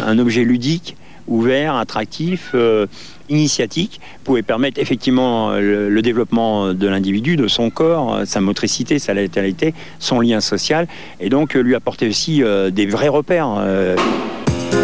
un objet ludique, ouvert, attractif, initiatique, pouvait permettre effectivement le développement de l'individu, de son corps, sa motricité, sa latéralité, son lien social, et donc lui apporter aussi des vrais repères.